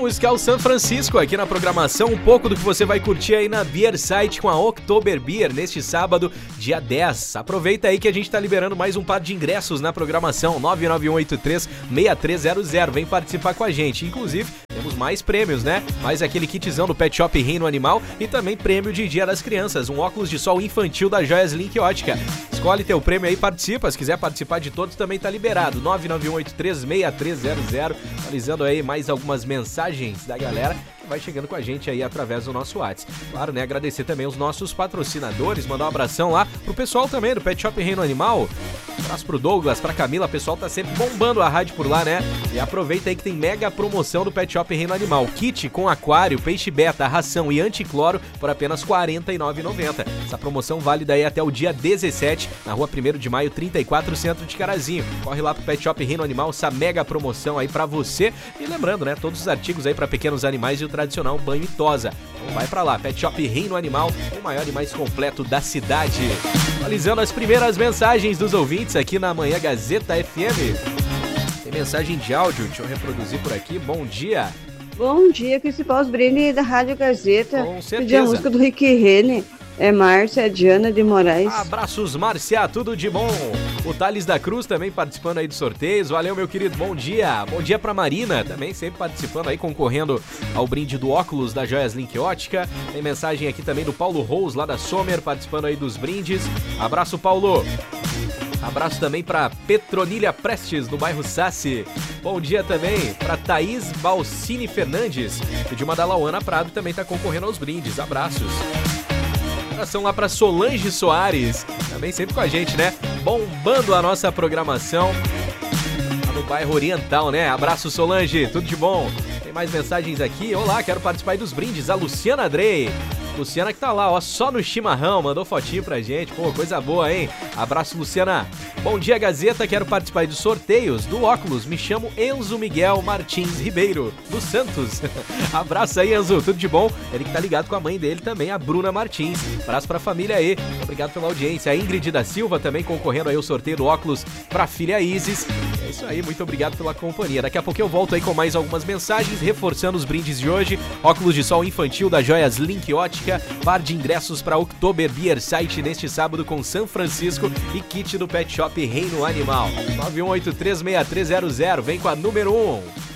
musical San Francisco aqui na programação, um pouco do que você vai curtir aí na Beer Site com a Oktober Beer neste sábado, dia 10. Aproveita aí que a gente tá liberando mais um par de ingressos na programação, 99183-6300. Vem participar com a gente. Inclusive, temos mais prêmios, né? Mais aquele kitzão do Pet Shop Reino Animal e também prêmio de Dia das Crianças, um óculos de sol infantil da Joias Link Ótica. Escolhe teu prêmio aí, participa. Se quiser participar de todos, também tá liberado. 99183-6300. Atualizando aí mais algumas mensagens da galera que vai chegando com a gente aí através do nosso WhatsApp. Claro, né? Agradecer também os nossos patrocinadores, mandar um abração lá pro pessoal também do Pet Shop Reino Animal. Um abraço pro Douglas, pra Camila, o pessoal tá sempre bombando a rádio por lá, né? E aproveita aí que tem mega promoção do Pet Shop Reino Animal. Kit com aquário, peixe beta, ração e anticloro por apenas R$ 49,90. Essa promoção válida aí até o dia 17, na rua 1º de maio, 34, centro de Carazinho. Corre lá pro Pet Shop Reino Animal, essa mega promoção aí pra você. E lembrando, né, todos os artigos aí pra pequenos animais e o tradicional banho e tosa. Então vai pra lá, Pet Shop Reino Animal, o maior e mais completo da cidade. Atualizando as primeiras mensagens dos ouvintes aqui na Manhã Gazeta FM. Tem mensagem de áudio, deixa eu reproduzir por aqui. Bom dia. Bom dia, principal os brindes da Rádio Gazeta. Com certeza. Pedir a música do Rick Rene. É Márcia Diana de Moraes. Abraços, Márcia, tudo de bom. O Thales da Cruz também participando aí dos sorteios. Valeu, meu querido, bom dia. Bom dia pra Marina, também sempre participando aí, concorrendo ao brinde do óculos da Joias Link Ótica. Tem mensagem aqui também do Paulo Rose, lá da Sommer, participando aí dos brindes. Abraço, Paulo. Abraço também para Petronilha Prestes, no bairro Sassi. Bom dia também para Thaís Balcini Fernandes. E de uma da Lauana Prado também está concorrendo aos brindes. Abraços. Abração lá para Solange Soares, também sempre com a gente, né? Bombando a nossa programação lá no bairro Oriental, né? Abraço, Solange, tudo de bom. Tem mais mensagens aqui. Olá, quero participar aí dos brindes. A Luciana Andrei. Luciana que tá lá, ó, só no chimarrão, mandou fotinho pra gente, pô, coisa boa, hein? Abraço, Luciana. Bom dia, Gazeta, quero participar dos sorteios do óculos, me chamo Enzo Miguel Martins Ribeiro, do Santos. Abraço aí, Enzo, tudo de bom? Ele que tá ligado com a mãe dele também, a Bruna Martins. Abraço pra família aí, obrigado pela audiência. A Ingrid da Silva também concorrendo aí ao sorteio do óculos pra filha Isis. É isso aí, muito obrigado pela companhia. Daqui a pouco eu volto aí com mais algumas mensagens, reforçando os brindes de hoje. Óculos de sol infantil da Joias Link Ótica, par de ingressos para Oktober Beer Site neste sábado com San Francisco e kit do Pet Shop Reino Animal. 91836300, vem com a número 1.